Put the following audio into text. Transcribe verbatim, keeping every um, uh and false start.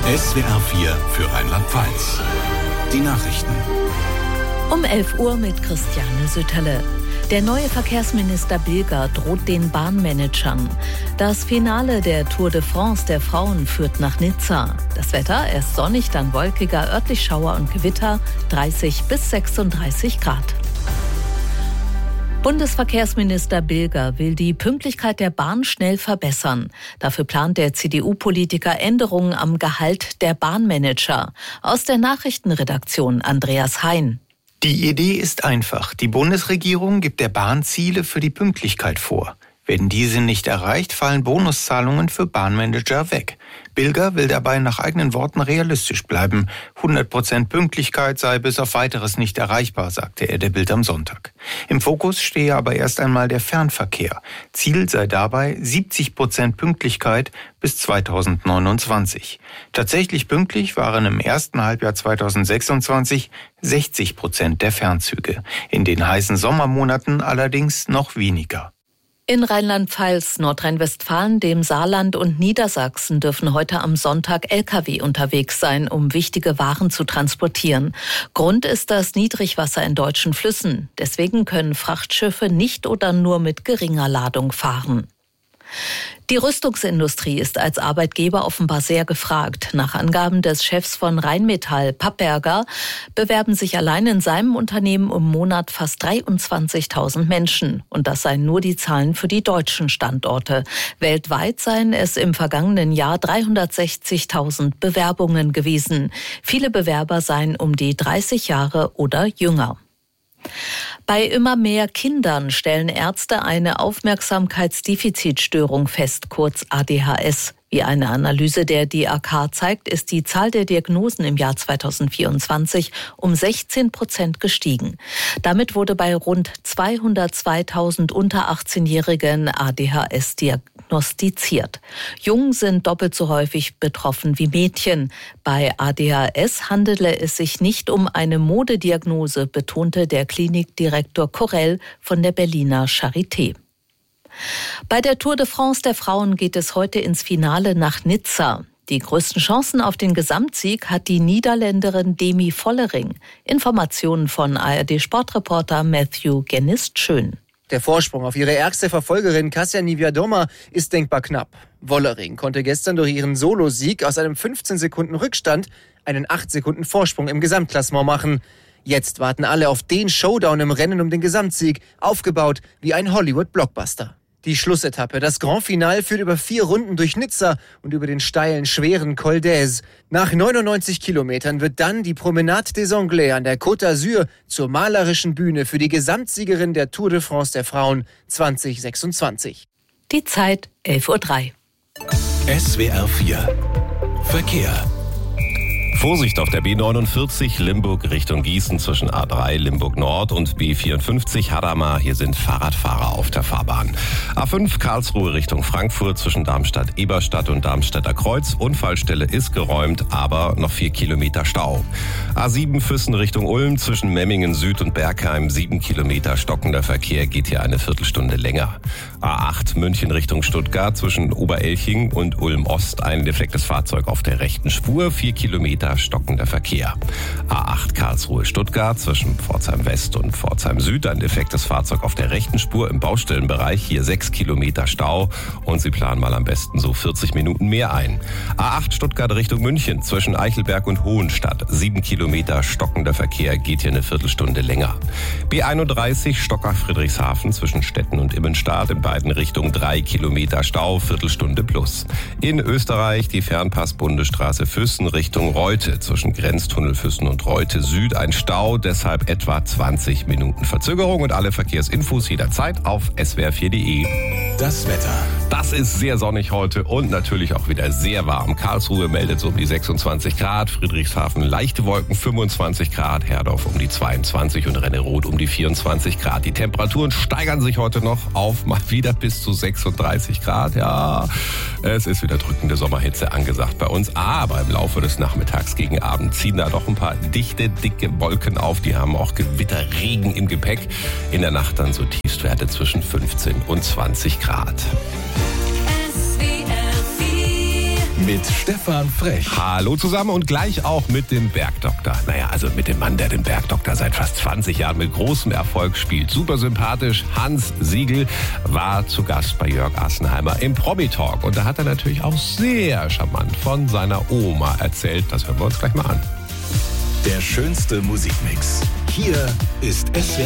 S W R vier für Rheinland-Pfalz. Die Nachrichten. Um elf Uhr mit Christiane Sütterle. Der neue Verkehrsminister Bilger droht den Bahnmanagern. Das Finale der Tour de France der Frauen führt nach Nizza. Das Wetter erst sonnig, dann wolkiger, örtlich Schauer und Gewitter, dreißig bis sechsunddreißig Grad. Bundesverkehrsminister Bilger will die Pünktlichkeit der Bahn schnell verbessern. Dafür plant der C D U-Politiker Änderungen am Gehalt der Bahnmanager. Aus der Nachrichtenredaktion Andreas Hein. Die Idee ist einfach. Die Bundesregierung gibt der Bahn Ziele für die Pünktlichkeit vor. Werden diese nicht erreicht, fallen Bonuszahlungen für Bahnmanager weg. Bilger will dabei nach eigenen Worten realistisch bleiben. hundert Prozent Pünktlichkeit sei bis auf Weiteres nicht erreichbar, sagte er der Bild am Sonntag. Im Fokus stehe aber erst einmal der Fernverkehr. Ziel sei dabei siebzig Prozent Pünktlichkeit bis zweitausendneunundzwanzig. Tatsächlich pünktlich waren im ersten Halbjahr zweitausendsechsundzwanzig sechzig Prozent der Fernzüge. In den heißen Sommermonaten allerdings noch weniger. In Rheinland-Pfalz, Nordrhein-Westfalen, dem Saarland und Niedersachsen dürfen heute am Sonntag L K W unterwegs sein, um wichtige Waren zu transportieren. Grund ist das Niedrigwasser in deutschen Flüssen. Deswegen können Frachtschiffe nicht oder nur mit geringer Ladung fahren. Die Rüstungsindustrie ist als Arbeitgeber offenbar sehr gefragt. Nach Angaben des Chefs von Rheinmetall, Papperger, bewerben sich allein in seinem Unternehmen im Monat fast dreiundzwanzigtausend Menschen. Und das seien nur die Zahlen für die deutschen Standorte. Weltweit seien es im vergangenen Jahr dreihundertsechzigtausend Bewerbungen gewesen. Viele Bewerber seien um die dreißig Jahre oder jünger. Bei immer mehr Kindern stellen Ärzte eine Aufmerksamkeitsdefizitstörung fest, kurz A D H S. Wie eine Analyse der D A K zeigt, ist die Zahl der Diagnosen im Jahr zweitausendvierundzwanzig um sechzehn Prozent gestiegen. Damit wurde bei rund zweihundertzweitausend unter achtzehnjährigen A D H S diagnostiziert. Jungen sind doppelt so häufig betroffen wie Mädchen. Bei A D H S handele es sich nicht um eine Modediagnose, betonte der Klinikdirektor Korell von der Berliner Charité. Bei der Tour de France der Frauen geht es heute ins Finale nach Nizza. Die größten Chancen auf den Gesamtsieg hat die Niederländerin Demi Vollering. Informationen von A R D-Sportreporter Matthew Genist-Schön. Der Vorsprung auf ihre ärgste Verfolgerin Kasia Niewiadoma ist denkbar knapp. Vollering konnte gestern durch ihren Solosieg aus einem fünfzehn Sekunden Rückstand einen acht Sekunden Vorsprung im Gesamtklassement machen. Jetzt warten alle auf den Showdown im Rennen um den Gesamtsieg, aufgebaut wie ein Hollywood-Blockbuster. Die Schlussetappe, das Grand Finale, führt über vier Runden durch Nizza und über den steilen, schweren Col d'Aise. Nach neunundneunzig Kilometern wird dann die Promenade des Anglais an der Côte d'Azur zur malerischen Bühne für die Gesamtsiegerin der Tour de France der Frauen zweitausendsechsundzwanzig. Die Zeit elf Uhr drei. S W R vier Verkehr. Vorsicht auf der B neunundvierzig Limburg Richtung Gießen zwischen A drei Limburg Nord und B vierundfünfzig Hadamar. Hier sind Fahrradfahrer auf der Fahrbahn. A fünf Karlsruhe Richtung Frankfurt zwischen Darmstadt-Eberstadt und Darmstädter Kreuz. Unfallstelle ist geräumt, aber noch vier Kilometer Stau. A sieben Füssen Richtung Ulm zwischen Memmingen Süd und Bergheim. Sieben Kilometer stockender Verkehr, geht hier eine Viertelstunde länger. A acht München Richtung Stuttgart zwischen Oberelching und Ulm Ost. Ein defektes Fahrzeug auf der rechten Spur. Vier Kilometer stockender Verkehr. A acht Karlsruhe Stuttgart zwischen Pforzheim West und Pforzheim Süd. Ein defektes Fahrzeug auf der rechten Spur im Baustellenbereich. Hier sechs Kilometer Stau und Sie planen mal am besten so vierzig Minuten mehr ein. A acht Stuttgart Richtung München zwischen Eichelberg und Hohenstadt. Sieben Kilometer stockender Verkehr, geht hier eine Viertelstunde länger. B einunddreißig Stocker Friedrichshafen zwischen Stetten und Immenstadt. In beiden Richtungen drei Kilometer Stau, Viertelstunde plus. In Österreich die Fernpass-Bundesstraße Füssen Richtung Reute. Zwischen Grenztunnel Füssen und Reute Süd ein Stau, deshalb etwa zwanzig Minuten Verzögerung und alle Verkehrsinfos jederzeit auf S W R vier Punkt de. Das Wetter. Das ist sehr sonnig heute und natürlich auch wieder sehr warm. Karlsruhe meldet so um die sechsundzwanzig Grad, Friedrichshafen leichte Wolken fünfundzwanzig Grad, Herdorf um die zweiundzwanzig und Rennerod um die vierundzwanzig Grad. Die Temperaturen steigern sich heute noch auf mal wieder bis zu sechsunddreißig Grad. Ja, es ist wieder drückende Sommerhitze angesagt bei uns, aber im Laufe des Nachmittags gegen Abend ziehen da doch ein paar dichte, dicke Wolken auf. Die haben auch Gewitterregen im Gepäck. In der Nacht dann so Tiefstwerte zwischen fünfzehn und zwanzig Grad. S W R vier mit Stefan Frech. Hallo zusammen und gleich auch mit dem Bergdoktor. Naja, also mit dem Mann, der den Bergdoktor seit fast zwanzig Jahren mit großem Erfolg spielt. Super sympathisch. Hans Siegel war zu Gast bei Jörg Assenheimer im Promi-Talk. Und da hat er natürlich auch sehr charmant von seiner Oma erzählt. Das hören wir uns gleich mal an. Der schönste Musikmix. Hier ist S W